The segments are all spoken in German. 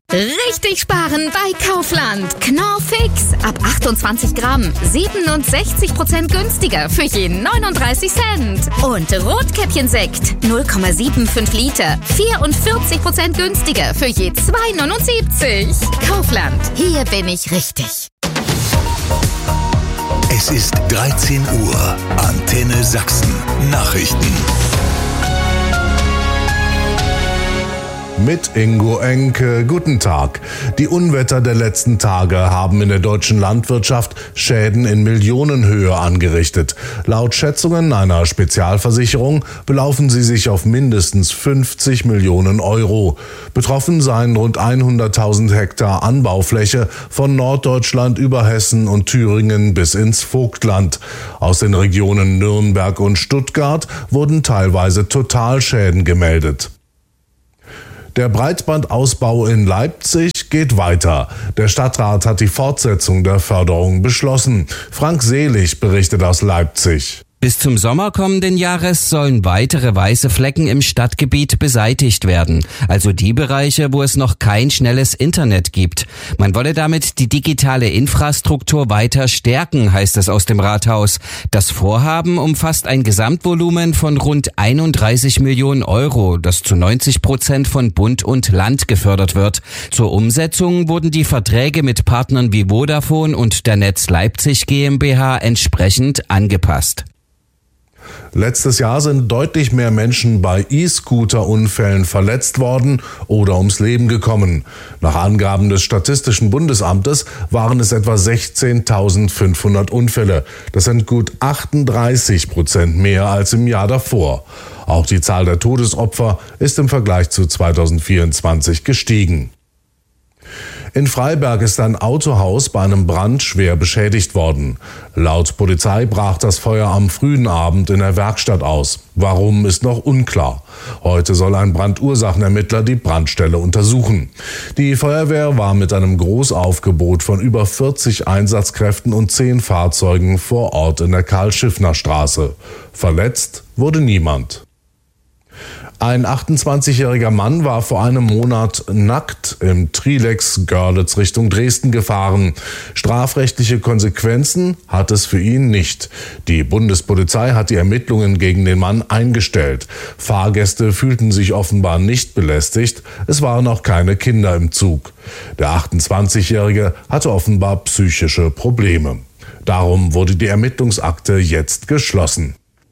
Richtig sparen bei Kaufland. Knorr Fix. Ab 28 Gramm. 67% günstiger für jeden 39 Cent. Und Rotkäppchensekt. 0,75 Liter. 44% günstiger für je 2,79. Kaufland. Hier bin ich richtig. Es ist 13 Uhr. Antenne Sachsen. Nachrichten. Mit Ingo Enke. Guten Tag. Die Unwetter der letzten Tage haben in der deutschen Landwirtschaft Schäden in Millionenhöhe angerichtet. Laut Schätzungen einer Spezialversicherung belaufen sie sich auf mindestens 50 Millionen Euro. Betroffen seien rund 100.000 Hektar Anbaufläche von Norddeutschland über Hessen und Thüringen bis ins Vogtland. Aus den Regionen Nürnberg und Stuttgart wurden teilweise Totalschäden gemeldet. Der Breitbandausbau in Leipzig geht weiter. Der Stadtrat hat die Fortsetzung der Förderung beschlossen. Frank Selig berichtet aus Leipzig. Bis zum Sommer kommenden Jahres sollen weitere weiße Flecken im Stadtgebiet beseitigt werden. Also die Bereiche, wo es noch kein schnelles Internet gibt. Man wolle damit die digitale Infrastruktur weiter stärken, heißt es aus dem Rathaus. Das Vorhaben umfasst ein Gesamtvolumen von rund 31 Millionen Euro, das zu 90% von Bund und Land gefördert wird. Zur Umsetzung wurden die Verträge mit Partnern wie Vodafone und der Netz Leipzig GmbH entsprechend angepasst. Letztes Jahr sind deutlich mehr Menschen bei E-Scooter-Unfällen verletzt worden oder ums Leben gekommen. Nach Angaben des Statistischen Bundesamtes waren es etwa 16.500 Unfälle. Das sind gut 38% mehr als im Jahr davor. Auch die Zahl der Todesopfer ist im Vergleich zu 2024 gestiegen. In Freiberg ist ein Autohaus bei einem Brand schwer beschädigt worden. Laut Polizei brach das Feuer am frühen Abend in der Werkstatt aus. Warum, ist noch unklar. Heute soll ein Brandursachenermittler die Brandstelle untersuchen. Die Feuerwehr war mit einem Großaufgebot von über 40 Einsatzkräften und 10 Fahrzeugen vor Ort in der Karl-Schiffner-Straße. Verletzt wurde niemand. Ein 28-jähriger Mann war vor einem Monat nackt im Trilex Görlitz Richtung Dresden gefahren. Strafrechtliche Konsequenzen hat es für ihn nicht. Die Bundespolizei hat die Ermittlungen gegen den Mann eingestellt. Fahrgäste fühlten sich offenbar nicht belästigt. Es waren auch keine Kinder im Zug. Der 28-jährige hatte offenbar psychische Probleme. Darum wurde die Ermittlungsakte jetzt geschlossen.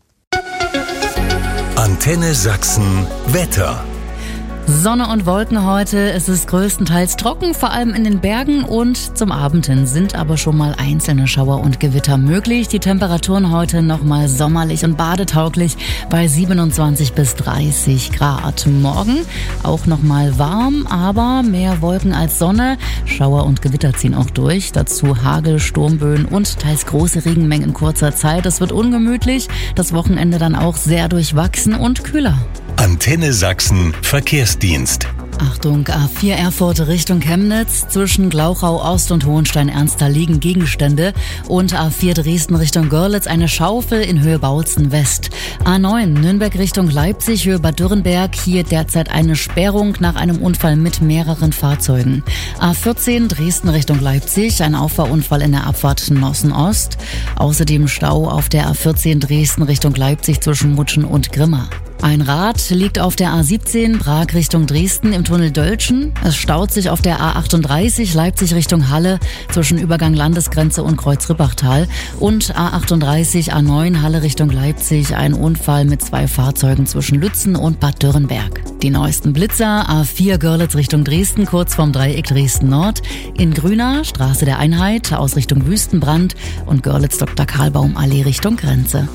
Antenne Sachsen Wetter. Sonne und Wolken heute. Es ist größtenteils trocken, vor allem in den Bergen, und zum Abend hin sind aber schon mal einzelne Schauer und Gewitter möglich. Die Temperaturen heute nochmal sommerlich und badetauglich bei 27 bis 30 Grad. Morgen auch nochmal warm, aber mehr Wolken als Sonne. Schauer und Gewitter ziehen auch durch. Dazu Hagel, Sturmböen und teils große Regenmengen in kurzer Zeit. Es wird ungemütlich. Das Wochenende dann auch sehr durchwachsen und kühler. Antenne Sachsen Verkehrsdienst. Achtung, A4 Erfurt Richtung Chemnitz. Zwischen Glauchau Ost und Hohenstein-Ernstthal liegen Gegenstände. Und A4 Dresden Richtung Görlitz eine Schaufel in Höhe Bautzen West. A9 Nürnberg Richtung Leipzig, Höhe Bad Dürrenberg. Hier derzeit eine Sperrung nach einem Unfall mit mehreren Fahrzeugen. A14 Dresden Richtung Leipzig, ein Auffahrunfall in der Abfahrt Nossen Ost. Außerdem Stau auf der A14 Dresden Richtung Leipzig zwischen Mutschen und Grimma. Ein Rad liegt auf der A17 Prag Richtung Dresden im Tunnel Dölschen. Es staut sich auf der A38 Leipzig Richtung Halle zwischen Übergang Landesgrenze und Kreuz Rippachtal. Und A38 A9 Halle Richtung Leipzig, ein Unfall mit 2 Fahrzeugen zwischen Lützen und Bad Dürrenberg. Die neuesten Blitzer: A4 Görlitz Richtung Dresden, kurz vorm Dreieck Dresden Nord. In Grüner, Straße der Einheit, aus Richtung Wüstenbrand. Und Görlitz Dr. Karlbaum Allee Richtung Grenze.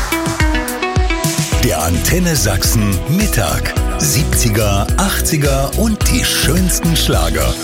Der Antenne Sachsen Mittag. 70er, 80er und die schönsten Schlager.